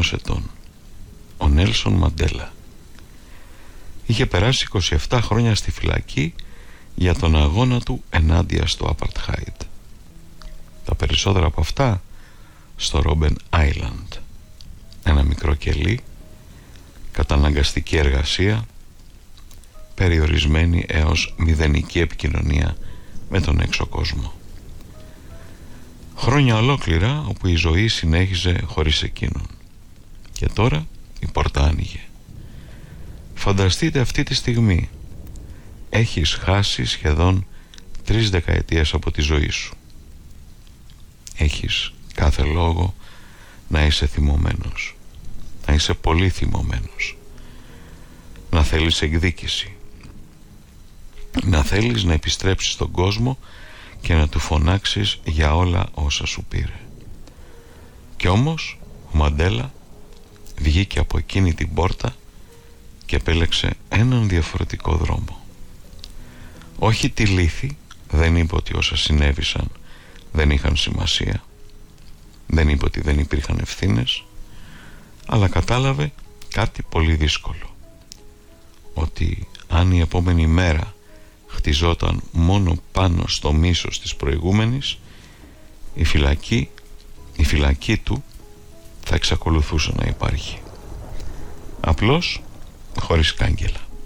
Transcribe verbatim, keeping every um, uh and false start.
ενός ετών. Ο Νέλσον Μαντέλα είχε περάσει είκοσι επτά χρόνια στη φυλακή για τον αγώνα του ενάντια στο Apartheid. Τα περισσότερα από αυτά στο Ρόμπεν Άιλαντ, ένα μικρό κελί, καταναγκαστική εργασία, περιορισμένη έως μηδενική επικοινωνία με τον έξω κόσμο. Χρόνια ολόκληρα όπου η ζωή συνέχιζε χωρίς εκείνον. Και τώρα η πόρτα άνοιγε. Φανταστείτε αυτή τη στιγμή έχεις χάσει σχεδόν τρεις δεκαετίες από τη ζωή σου. Έχεις κάθε λόγο να είσαι θυμωμένος, να είσαι πολύ θυμωμένος, να θέλεις εκδίκηση, να θέλεις να επιστρέψεις στον κόσμο και να του φωνάξεις για όλα όσα σου πήρε. Και όμως ο Μαντέλα βγήκε από εκείνη την πόρτα και επέλεξε έναν διαφορετικό δρόμο. Όχι τη λύθη, δεν είπε ότι όσα συνέβησαν δεν είχαν σημασία, δεν είπε ότι δεν υπήρχαν ευθύνες, αλλά κατάλαβε κάτι πολύ δύσκολο, ότι αν η επόμενη μέρα χτιζόταν μόνο πάνω στο μίσος της προηγούμενης, η φυλακή, η φυλακή του θα εξακολουθούσε να υπάρχει, απλώς χωρίς κάγκελα.